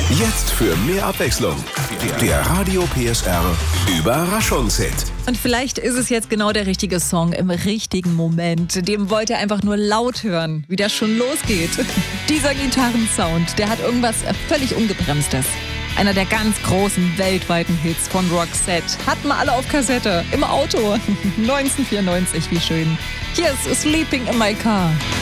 Jetzt für mehr Abwechslung. Der Radio PSR Überraschungshit. Und vielleicht ist es jetzt genau der richtige Song im richtigen Moment. Dem wollt ihr einfach nur laut hören, wie das schon losgeht. Dieser Gitarrensound, der hat irgendwas völlig Ungebremstes. Einer der ganz großen weltweiten Hits von Roxette. Hatten wir alle auf Kassette, im Auto. 1994, wie schön. Hier ist Sleeping in My Car.